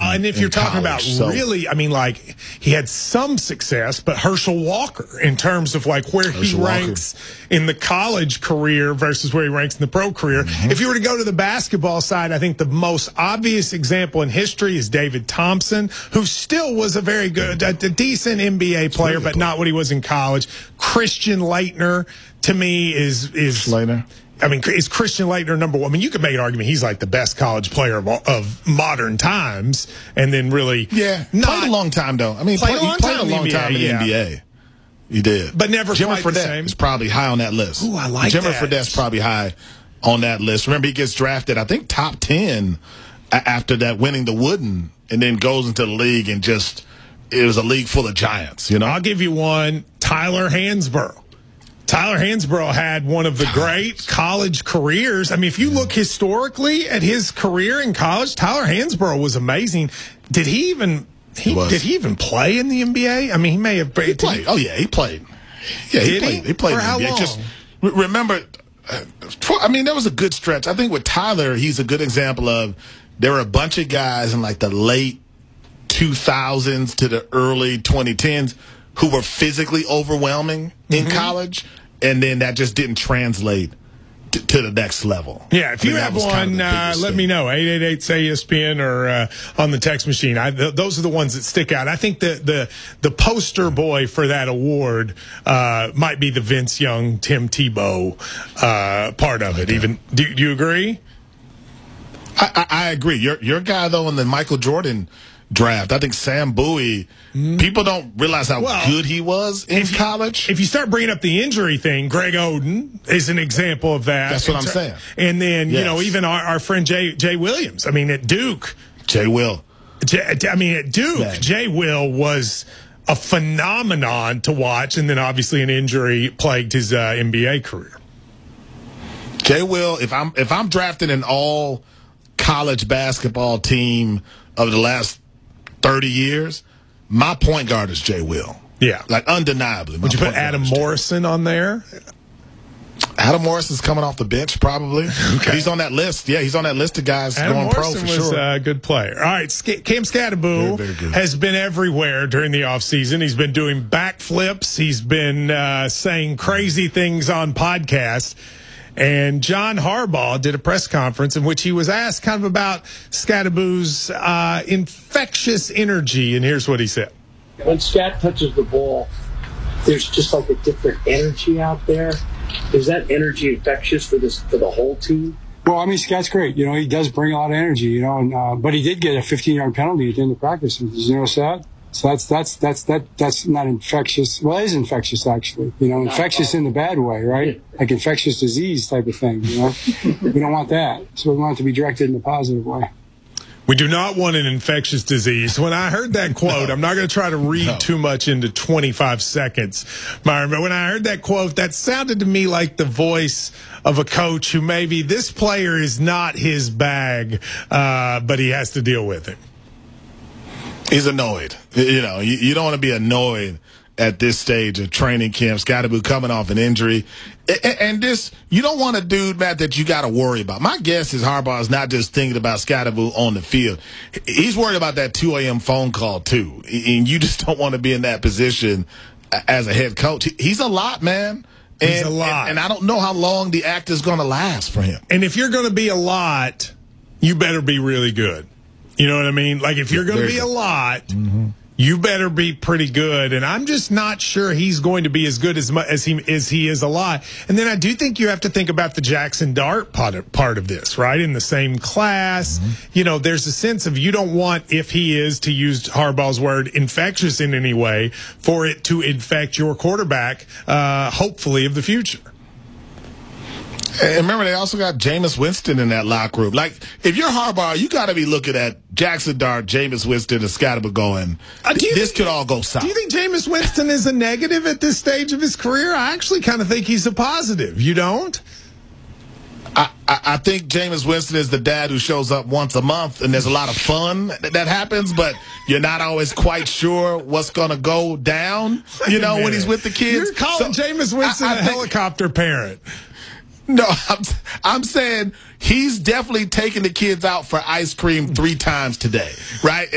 Well, and if you're talking about really, I mean, like, he had some success, but Herschel Walker, in terms of like where he ranks in the college career versus where he ranks in the pro career. If you were to go to the basketball side, I think the most obvious example in history is David Thompson, who still was a very good, a decent NBA player, but not what he was in college. Christian Laettner, to me, is Laettner. I mean, is Christian Laettner number one? I mean, you could make an argument he's like the best college player of modern times, and then really played a long time though. I mean, he played a long time in the NBA. He did, but never Jimmer quite the Fredette same. is probably high on that list. Ooh, I like Jimmer that. Fredette's probably high on that list. Remember, he gets drafted, I think, top 10 after that, winning the Wooden, and then goes into the league and just it was a league full of giants. You know, I'll give you one: Tyler Hansbrough. Tyler Hansbrough had one of the great college careers. I mean, if you look historically at his career in college, Tyler Hansbrough was amazing. Did he even play in the NBA? I mean, he may have played. Oh yeah, he played. Yeah, he played for in how the NBA. long? Just remember, I mean, there was a good stretch. I think with Tyler, he's a good example of there were a bunch of guys in like the late 2000s to the early 2010s who were physically overwhelming in college, and then that just didn't translate to the next level. Yeah, if you have one, let me know. 888-SAY-ESPN or on the text machine. Those are the ones that stick out. I think the poster boy for that award might be the Vince Young, Tim Tebow part of it. Even do you agree? I agree. Your guy though in the Michael Jordan draft, I think Sam Bowie, people don't realize how good he was in college. If you start bringing up the injury thing, Greg Oden is an example of that. That's what I'm saying. And then, you know, even our friend Jay Williams. I mean, at Duke. Jay Will. At Duke, Jay Will was a phenomenon to watch, and then obviously an injury plagued his NBA career. Jay Will, if I'm drafting an all college basketball team of the last 30 years, my point guard is Jay Will. Yeah. Like, undeniably. Would you put Adam Morrison on there? Adam Morrison's coming off the bench, probably. Okay. He's on that list. Yeah, he's on that list of guys going pro for sure. Adam Morrison was a good player. All right, Cam Skattebo has been everywhere during the offseason. He's been doing backflips. He's been saying crazy things on podcasts. And John Harbaugh did a press conference in which he was asked kind of about Skattebo's infectious energy, and here's what he said. When Scat touches the ball, there's just like a different energy out there. Is that energy infectious for the whole team? Well, I mean, Scat's great. You know, he does bring a lot of energy, you know, and but he did get a 15-yard penalty at the end of practice. Did you notice that? So that's not infectious. Well, it is infectious, actually. You know, infectious in the bad way, right? Like infectious disease type of thing, you know? We don't want that. So we want it to be directed in a positive way. We do not want an infectious disease. When I heard that quote, I'm not going to try to read too much into 25 seconds, Myron, but when I heard that quote, that sounded to me like the voice of a coach who maybe this player is not his bag, but he has to deal with it. He's annoyed. You know, you don't want to be annoyed at this stage of training camp. Skattebo coming off an injury. And this, you don't want a dude, Matt, that you got to worry about. My guess is Harbaugh is not just thinking about Skattebo on the field. He's worried about that 2 a.m. phone call, too. And you just don't want to be in that position as a head coach. He's a lot, man. He's a lot. And I don't know how long the act is going to last for him. And if you're going to be a lot, you better be really good. You know what I mean? Like, if you're going to be a lot, you better be pretty good. And I'm just not sure he's going to be as good as he is a lot. And then I do think you have to think about the Jackson Dart part of this, right? In the same class. You know, there's a sense of you don't want, if he is, to use Harbaugh's word, infectious in any way, for it to infect your quarterback, hopefully, of the future. And remember, they also got Jameis Winston in that locker room. Like, if you're Harbaugh, you got to be looking at Jackson Dart, Jameis Winston, and Skattebo going, this could all go south. Do you think Jameis Winston is a negative at this stage of his career? I actually kind of think he's a positive. You don't? I think Jameis Winston is the dad who shows up once a month, and there's a lot of fun that happens, but you're not always quite sure what's going to go down, you know, when he's with the kids. You're calling Jameis Winston a helicopter parent. No, I'm saying he's definitely taking the kids out for ice cream 3 times today, right?